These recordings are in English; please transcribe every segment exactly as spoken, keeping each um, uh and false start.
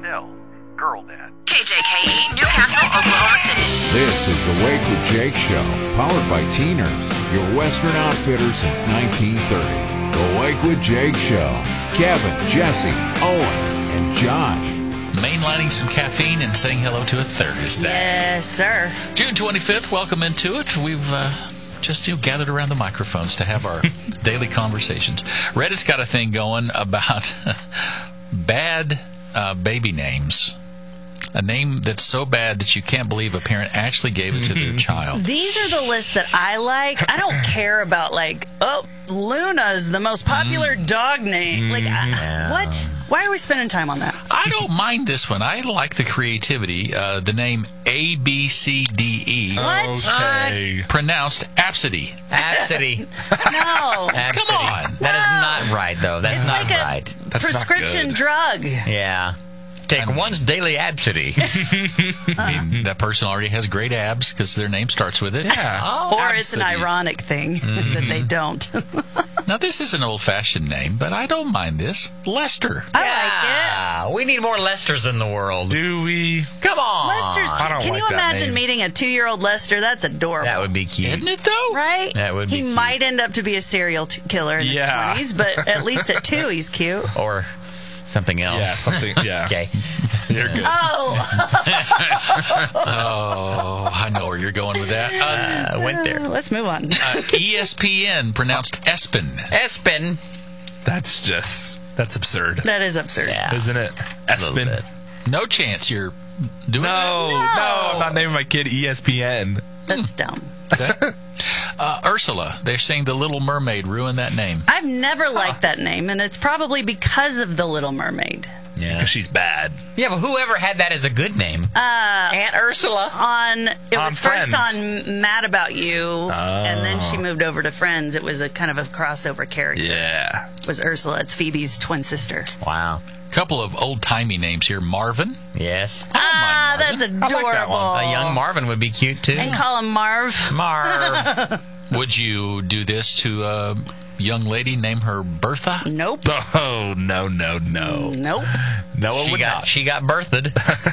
Still, girl dad. K J K E, Newcastle, Oklahoma City. This is the Wake with Jake Show, powered by Teeners, your Western outfitter since nineteen thirty. The Wake with Jake Show. Kevin, Jesse, Owen, and Josh. Mainlining some caffeine and saying hello to a Thursday. Yes, sir. June twenty-fifth, welcome into it. We've uh, just you know, gathered around the microphones to have our daily conversations. Reddit's got a thing going about bad uh, baby names. A name that's so bad that you can't believe a parent actually gave it to their child. These are the lists that I like. I don't care about, like, oh, Luna's the most popular mm. dog name. Like, I, what? Why are we spending time on that? I don't mind this one. I like the creativity. Uh, the name A B C D E. What? Okay. Pronounced Absidy. Absidy. No. Absidy. Come on. That is not right, though. That's it's not like right. A That's prescription not good. drug. Yeah. Take I mean, one's daily Absidy. I mean, that person already has great abs because their name starts with it. Yeah. Oh, Or it's an Absidy. ironic thing that they don't. Now, this is an old-fashioned name, but I don't mind this. Lester. I yeah. We need more Lesters in the world. Do we? Come on. like it. Lester's I don't Can like you that imagine name. meeting a two-year-old Lester? That's adorable. That would be cute. Isn't it, though? Right? That would be He cute. might end up to be a serial t- killer in Yeah. his twenties, but at least at two, he's cute. Or something else. Yeah, something. Yeah. Okay. You're good. Oh! Oh, I know where you're going with that. Uh, I went there. Let's move on. uh, E S P N, pronounced Espen. Espen. That's just, that's absurd. That is absurd. Yeah. Isn't it? A little Espen. bit. No chance you're doing No, no, I'm not naming my kid E S P N. That's dumb. that. Uh, Ursula. They're saying The Little Mermaid ruined that name. I've never liked that name, and it's probably because of The Little Mermaid. Yeah. Because she's bad. Yeah, but whoever had that as a good name? Uh, Aunt Ursula. on it On was first Friends. on Mad About You, and then she moved over to Friends. It was a kind of a crossover character. Yeah. It was Ursula. It's Phoebe's twin sister. Wow. Couple of old-timey names here. Marvin. Yes. Ah, mind that's Marvin. I adorable. like that one. A young Marvin would be cute, too. And call him Marv. Marv. Would you do this to a young lady? Name her Bertha? Nope. Oh, no, no, no. Nope. Noah she would got not. she got birthed.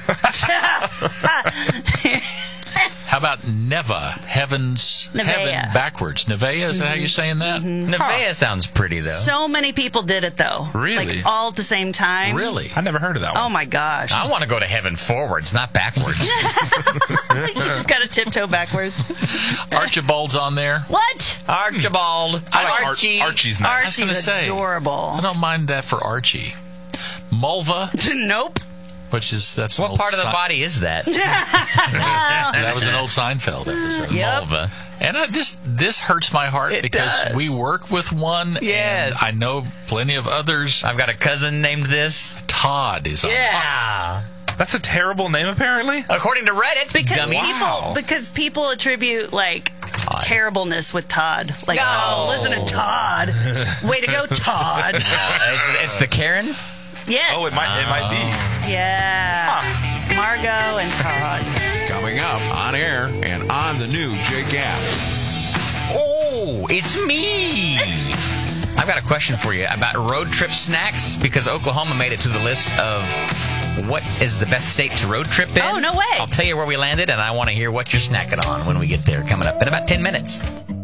How about Neva? Heaven's Nevea. heaven backwards. Nevea, is that how you're saying that? Nevaeh sounds pretty, though. So many people did it though. Really? Like all at the same time. Really? I never heard of that one. Oh my gosh. I want to go to heaven forwards, not backwards. You just got to tiptoe backwards. Archibald's on there. What? Archibald. I like Ar- Archie. Archie's nice. I was gonna Archie's say, adorable. I don't mind that for Archie. Mulva, Nope. which is that's an What old part of the Se- body is that? That was an old Seinfeld episode. Yep. Mulva. And I, this this hurts my heart It because does. we work with one. Yes. And I know plenty of others. I've got a cousin named this. Todd is on. Yeah. That's a terrible name, apparently. According to Reddit, Because dummies. Wow. people because people attribute like Todd. terribleness with Todd. Like, No. oh, listen to Todd. Way to go, Todd. Uh, it's, it's the Karen. Yes. Oh, it might, it might be. Yeah. Margot and Todd. Coming up on air and on the new Jake app. Oh, it's me. I've got a question for you about road trip snacks because Oklahoma made it to the list of what is the best state to road trip in. Oh, no way. I'll tell you where we landed, and I want to hear what you're snacking on when we get there, coming up in about ten minutes.